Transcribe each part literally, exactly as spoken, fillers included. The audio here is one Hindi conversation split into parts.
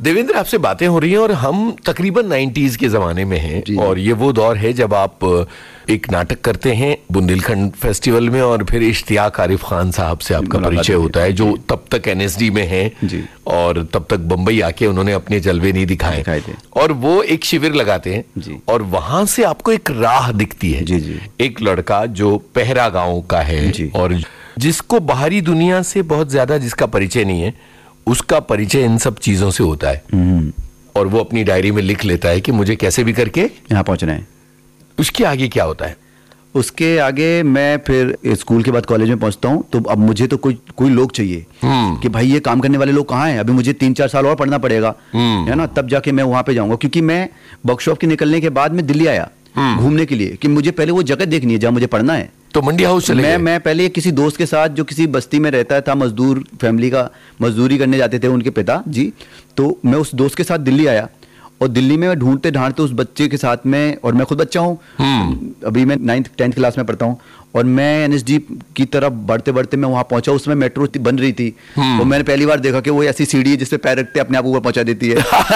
देवेंद्र, आपसे बातें हो रही हैं और हम तकरीबन नाइन्टीज के जमाने में हैं और ये वो दौर है जब आप एक नाटक करते हैं बुंदेलखंड फेस्टिवल में और फिर इश्तियाक आरिफ खान साहब से आपका परिचय होता है, जो तब तक एनएसडी में हैं और तब तक बंबई आके उन्होंने अपने जलवे नहीं दिखाए थे और वो एक शिविर लगाते हैं और वहां से आपको एक राह दिखती है। जी जी। एक लड़का जो पहरा गांव का है और जिसको बाहरी दुनिया से बहुत ज्यादा जिसका परिचय नहीं है, उसका परिचय इन सब चीजों से होता है और वो अपनी डायरी में लिख लेता है कि मुझे कैसे भी करके यहाँ पहुंचना है। उसके आगे क्या होता है? उसके आगे मैं फिर स्कूल के बाद कॉलेज में पहुंचता हूँ, तो अब मुझे तो कोई कोई लोग चाहिए कि भाई ये काम करने वाले लोग कहाँ हैं, अभी मुझे तीन चार साल और पढ़ना पड़ेगा, है ना, तब जाके मैं वहां पे जाऊंगा। क्योंकि मैं वर्कशॉप के निकलने के बाद मैं दिल्ली आया घूमने के लिए कि मुझे पहले वो जगह देखनी है जहाँ मुझे पढ़ना है। तो मंडी हाउस चले मैं मैं पहले किसी दोस्त के साथ जो किसी बस्ती में रहता था, मजदूर फैमिली का, मजदूरी करने जाते थे उनके पिता जी, तो मैं उस दोस्त के साथ दिल्ली आया और दिल्ली में मैं ढूंढते ढांढते उस बच्चे के साथ में, और मैं खुद बच्चा हूँ, अभी मैं नाइन्थ टेंथ क्लास में पढ़ता हूँ, और मैं एनएसडी की तरफ बढ़ते बढ़ते मैं वहां पहुंचा। उसमें मेट्रो बन रही थी और मैंने पहली बार देखा कि वो ऐसी सीढ़ी है जिसपे पैर रखते अपने आप ऊपर पहुंचा देती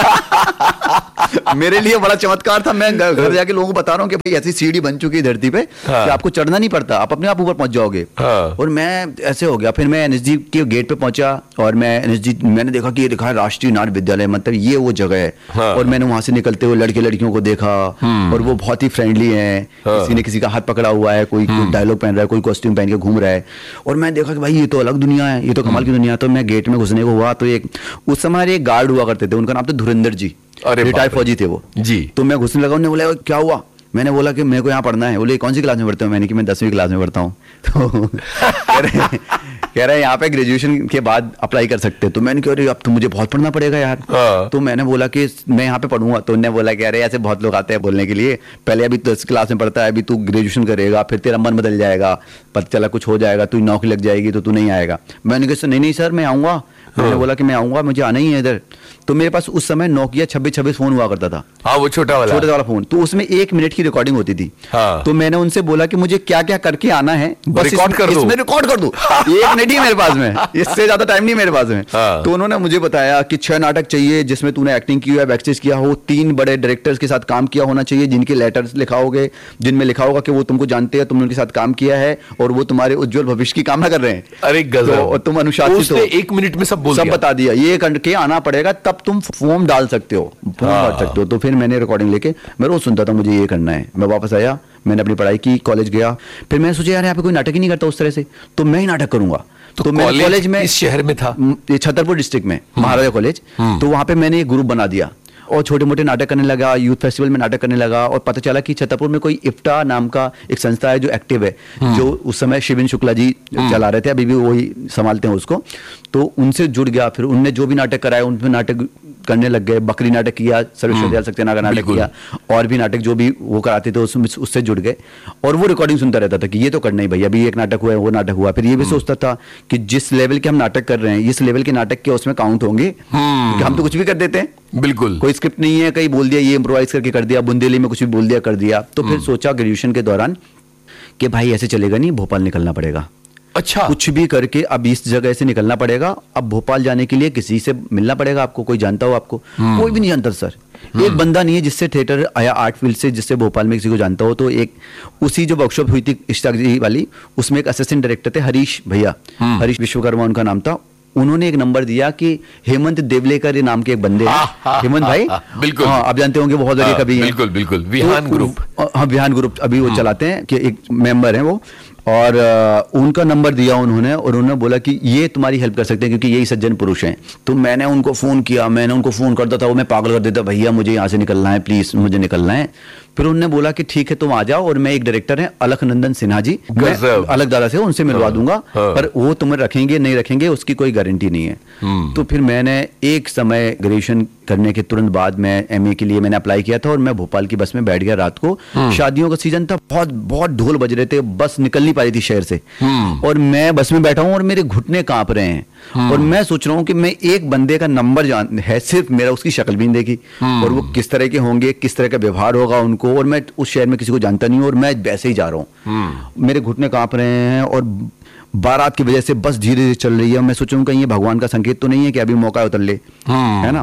है। मेरे लिए बड़ा चमत्कार था। मैं घर जाके लोगों को बता रहा हूँ कि भाई ऐसी सीढ़ी बन चुकी है धरती पे कि आपको चढ़ना नहीं पड़ता, आप अपने आप ऊपर पहुंच जाओगे। और मैं ऐसे हो गया। फिर मैं एनएसडी के गेट पे पहुंचा और मैं एनएसडी मैंने देखा कि ये लिखा है राष्ट्रीय नाट्य विद्यालय, मतलब ये वो जगह है। और मैंने वहां से निकलते हुए लड़के लड़कियों को देखा और वो बहुत ही फ्रेंडली है, किसी ने किसी का हाथ पकड़ा हुआ है, कोई डायलॉग पहन रहा है, कोई कॉस्ट्यूम पहन के घूम रहा है। और मैं देखा कि भाई ये तो अलग दुनिया है, ये तो कमाल की दुनिया है। तो मैं गेट में घुसने को हुआ तो एक उस समय एक गार्ड हुआ करते थे, उनका नाम था धुरंधर जी, रिटायर्ड फौजी थे वो जी। तो मैं घुसने लगा, उन्होंने बोला क्या हुआ, मैंने बोला कि मेरे को यहाँ पढ़ना है। बोले कौन सी क्लास में पढ़ते हो? मैंने कि मैं दसवीं क्लास में पढ़ता हूँ। तो कह रहे कह रहे यहाँ पे ग्रेजुएशन के बाद अप्लाई कर सकते हैं। तो मैंने कहा अब तो मुझे बहुत पढ़ना पड़ेगा यार। तो मैंने बोला कि मैं यहाँ पे पढ़ूंगा। तो उन्होंने बोला कह रहे ऐसे बहुत लोग आते हैं बोलने के लिए, पहले अभी दस क्लास में पढ़ता है, अभी तू ग्रेजुएशन करेगा, फिर तेरा मन बदल जाएगा, पता चला कुछ हो जाएगा, तू नौकरी लग जाएगी तो तू नहीं आएगा। मैंने कहा नहीं नहीं सर मैं आऊँगा। मैंने बोला कि मैं आऊँगा, मुझे आना ही है इधर। तो मेरे पास उस समय नोकिया छब्बीस छब्बीस फोन हुआ करता था। हाँ वो छोटा वाला छोटा वाला फोन। तो उसमें एक मिनट की रिकॉर्डिंग होती थी। हाँ। तो मैंने उनसे बोला कि मुझे क्या क्या करके आना है, बस रिकॉर्ड कर दो, इसमें रिकॉर्ड कर दो। एक मिनट ही मेरे पास में, इससे ज्यादा टाइम नहीं मेरे पास में। हाँ। तो उन्होंने मुझे बताया कि छह नाटक चाहिए जिसमें तूने एक्टिंग की है, बैक स्टेज किया हो, तीन बड़े डायरेक्टर्स के साथ काम किया होना चाहिए जिनके लेटर्स लिखा होगे, जिनमें लिखा होगा कि वो तुमको जानते हैं, तुमने उनके साथ काम किया है और वो तुम्हारे उज्जवल भविष्य की कामना कर रहे हैं। अरे गजब। और तुम अनुशासित हो। एक मिनट में सब बोल सब बता दिया, ये करके आना पड़ेगा तब तुम फॉर्म डाल सकते हो, फॉर्म भर सकते हो। तो फिर मैंने रिकॉर्डिंग लेके मैं रोज सुनता था मुझे ये करना है। मैं वापस आया, मैंने अपनी पढ़ाई की, कॉलेज गया। फिर मैंने सोचा यार यहाँ पे कोई नाटक ही नहीं करता उस तरह से, तो मैं ही नाटक करूंगा। तो, तो मैं कॉलेज में इस शहर में था, छतरपुर डिस्ट्रिक्ट में महाराजा कॉलेज। तो वहां पे मैंने एक ग्रुप बना दिया और छोटे मोटे नाटक करने लगा, यूथ फेस्टिवल में नाटक करने लगा। और पता चला कि छतरपुर में कोई इफ्टा नाम का एक संस्था है जो एक्टिव है, जो उस समय शिविन शुक्ला जी चला रहे थे, अभी भी वही संभालते हैं उसको। तो उनसे जुड़ गया। फिर उनने जो भी नाटक कराए उनमें नाटक करने लग गए। बकरी नाटक किया, सर्वेश्वर सक्सेना का नाटक किया, और भी नाटक जो भी वो कराते थे उसमें उससे जुड़ गए। और वो रिकॉर्डिंग सुनता रहता था कि ये तो करना ही भैया, अभी एक नाटक हुआ है, वो नाटक हुआ। फिर ये भी सोचता था कि जिस लेवल के हम नाटक कर रहे हैं, इस लेवल के नाटक के उसमें काउंट होंगे, क्योंकि हम तो कुछ भी कर देते हैं। बिल्कुल, कोई स्क्रिप्ट नहीं है, कहीं बोल दिया, ये इम्प्रोवाइज करके कर दिया, बुंदेली में कुछ भी बोल दिया, कर दिया। तो फिर सोचा ग्रेजुएशन के दौरान कि भाई ऐसे चलेगा नहीं, भोपाल निकलना पड़ेगा। अच्छा, कुछ भी करके अब इस जगह से निकलना पड़ेगा। अब भोपाल जाने के लिए किसी से मिलना पड़ेगा आपको, कोई जानता हो आपको? कोई भी नहीं जानता सर, एक बंदा नहीं है जिससे थिएटर या आर्ट फील्ड से जिससे भोपाल में किसी को जानता हो। तो एक उसी जो वर्कशॉप हुई थी इश्तियाक जी वाली, उसमें एक असिस्टेंट डायरेक्टर थे हरीश भैया, हरीश विश्वकर्मा उनका नाम था। उन्होंने एक नंबर दिया कि हेमंत देवलेकर नाम के एक बंदे हैं, हेमंत भाई, बिल्कुल हाँ आप जानते होंगे, बहुत बड़े कवि हैं। बिल्कुल बिल्कुल, विहान ग्रुप, हाँ विहान ग्रुप अभी वो चलाते हैं, कि एक मेंबर हैं वो। और uh, उनका नंबर दिया उन्होंने, और उन्होंने बोला कि ये तुम्हारी हेल्प कर सकते हैं क्योंकि यही सज्जन पुरुष हैं। तो मैंने उनको फ़ोन किया, मैंने उनको फ़ोन करता था, वो मैं पागल कर देता, भैया मुझे यहाँ से निकलना है, प्लीज़ मुझे निकलना है। फिर उन्होंने बोला कि ठीक है तुम आ जाओ, और मैं एक डायरेक्टर हैं अलखनंदन सिन्हा जी, मैं अलग दादा से उनसे मिलवा दूंगा, पर वो तुम्हें रखेंगे नहीं रखेंगे उसकी कोई गारंटी नहीं है। तो फिर मैंने एक समय ग्रेजुएशन करने के तुरंत बाद मैं एमए के लिए मैंने अप्लाई किया था, और मैं भोपाल की बस में बैठ गया रात को। शादियों का सीजन था, बहुत बहुत ढोल बज रहे थे, बस निकल नहीं पा रही थी शहर से, और मैं बस में बैठा हूँ और मेरे घुटने कांप रहे हैं। और मैं सोच रहा हूँ कि मैं एक बंदे का नंबर जान है, सिर्फ मेरा, उसकी शक्ल भी नहीं देखी, और वो किस तरह के होंगे, किस तरह का व्यवहार होगा उनको, और मैं उस शहर में किसी को जानता नहीं हूँ, और मैं वैसे ही जा रहा हूँ। मेरे घुटने कांप रहे हैं, और बारात की वजह से बस धीरे धीरे चल रही है। मैं सोच रहा हूँ कहीं ये भगवान का संकेत तो नहीं है कि अभी मौका उतर ले, है ना।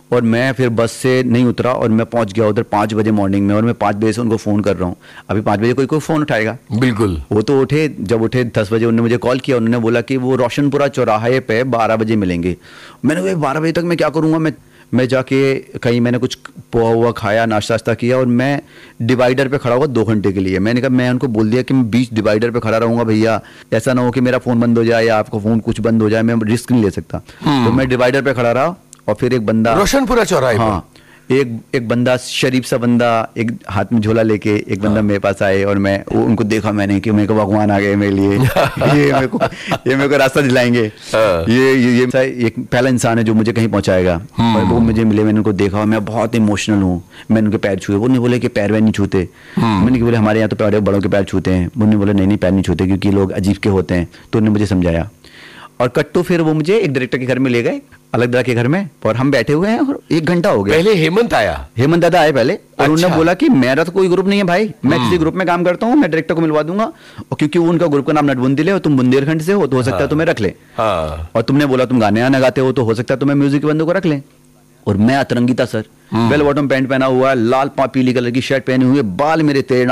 और मैं फिर बस से नहीं उतरा और मैं पहुंच गया उधर पाँच बजे मॉर्निंग में, और मैं पाँच बजे से उनको फ़ोन कर रहा हूँ। अभी पाँच बजे कोई कोई फ़ोन उठाएगा? बिल्कुल। वो तो उठे, जब उठे दस बजे उन्होंने मुझे कॉल किया, उन्होंने बोला कि वो रोशनपुरा चौराहे पे बारह बजे मिलेंगे। मैंने कहा बारह बजे तक मैं क्या करूँगा, मैं मैं जाके कहीं मैंने कुछ पोहा हुआ खाया, नाश्ता वाश्ता किया, और मैं डिवाइडर पे खड़ा हुआ दो घंटे के लिए। मैंने कहा, मैं उनको बोल दिया कि मैं बीच डिवाइडर पे खड़ा रहूँगा भैया, ऐसा ना हो कि मेरा फ़ोन बंद हो जाए या आपका फ़ोन कुछ बंद हो जाए, मैं रिस्क नहीं ले सकता। तो मैं डिवाइडर पे खड़ा रहा, और फिर एक बंदा रोशनपुरा चौराहे, हाँ, एक एक बंदा शरीफ सा बंदा, एक हाथ में झोला लेके एक बंदा मेरे पास आए, और मैं वो उनको देखा मैंने कि मेरे को भगवान आ गए मेरे लिए, ये मेरे को ये मेरे को रास्ता दिलाएंगे, ये ये ये एक पहला इंसान है जो मुझे कहीं पहुंचाएगा। और वो मुझे मिले, मैंने उनको देखा, मैं बहुत इमोशनल हूँ, मैंने उनके पैर छुए। वो नहीं बोले कि पैर वैर नहीं छूते, मैंने बोले हमारे यहाँ तो बड़े बड़ों के पैर छूते हैं। उन्होंने बोले नहीं नहीं पैर नहीं छूते क्योंकि लोग अजीब के होते हैं। तो उन्होंने मुझे समझाया, और कट्टू फिर वो मुझे एक डायरेक्टर के घर में ले गए, अलग दादा के घर में, और हम बैठे हुए हैं और एक घंटा हो गया। पहले हेमंत आया, हेमंत दादा आए पहले, और अच्छा। उन्होंने बोला कि मेरा तो कोई ग्रुप नहीं है भाई, मैं किसी ग्रुप में काम करता हूँ, मैं डायरेक्टर को मिलवा दूंगा, और क्योंकि वो उनका ग्रुप का नाम नटबुंदिल है और तुम बुंदेलखंड से हो तो हो सकता है तुम्हें रख ले, हाँ। और तुमने बोला तुम गाने आना गाते हो तो हो सकता है तुम्हें म्यूजिक के बंदों को रख ले। और मैं अतरंगी था सर, बेल बॉटम पैंट पहना हुआ है, लाल पीली कलर की शर्ट पहनी हुई है, बाल मेरे तेरह